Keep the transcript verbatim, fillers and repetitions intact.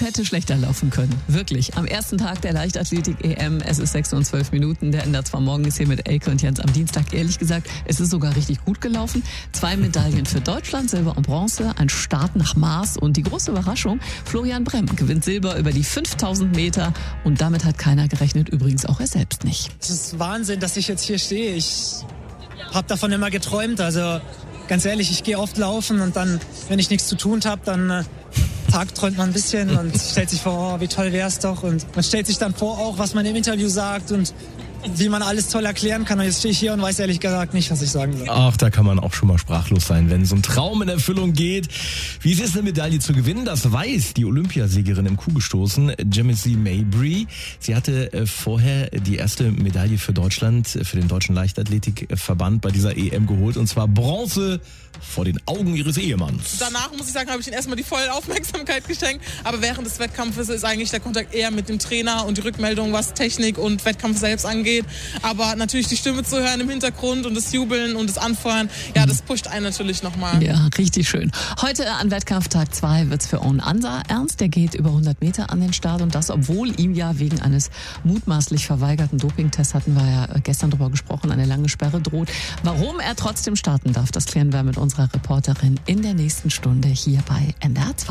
hätte schlechter laufen können. Wirklich. Am ersten Tag der Leichtathletik-E M, es ist sechs und zwölf Minuten. Der ändert zwar morgen ist hier mit Elke und Jens am Dienstag. Ehrlich gesagt, es ist sogar richtig gut gelaufen. Zwei Medaillen für Deutschland, Silber und Bronze. Ein Start nach Maß. Und die große Überraschung, Florian Bremm gewinnt Silber über die fünftausend Meter. Und damit hat keiner gerechnet, übrigens auch er selbst nicht. Es ist Wahnsinn, dass ich jetzt hier stehe. Ich habe davon immer geträumt. Also ganz ehrlich, ich gehe oft laufen und dann, wenn ich nichts zu tun habe, dann äh, tagträumt man ein bisschen und stellt sich vor, oh, wie toll wär's doch. Und man stellt sich dann vor auch, was man im Interview sagt und wie man alles toll erklären kann. Und jetzt stehe ich hier und weiß ehrlich gesagt nicht, was ich sagen soll. Ach, da kann man auch schon mal sprachlos sein, wenn so ein Traum in Erfüllung geht. Wie es ist, eine Medaille zu gewinnen, das weiß die Olympiasiegerin im Kugelstoßen, Jamie Mabry. Sie hatte äh, vorher die erste Medaille für Deutschland, für den Deutschen Leichtathletikverband bei dieser E M geholt. Und zwar Bronze vor den Augen ihres Ehemanns. Danach, muss ich sagen, habe ich ihnen erstmal die volle Aufmerksamkeit geschenkt. Aber während des Wettkampfes ist eigentlich der Kontakt eher mit dem Trainer und die Rückmeldung, was Technik und Wettkampf selbst angeht. Aber natürlich die Stimme zu hören im Hintergrund und das Jubeln und das Anfeuern, ja, das pusht einen natürlich nochmal. Ja, richtig schön. Heute an Wettkampftag zwei wird's für Owen Ansa ernst. Der geht über hundert Meter an den Start und das, obwohl ihm ja wegen eines mutmaßlich verweigerten Dopingtests, hatten wir ja gestern drüber gesprochen, eine lange Sperre droht. Warum er trotzdem starten darf, das klären wir mit unserer Reporterin in der nächsten Stunde hier bei N D R zwei.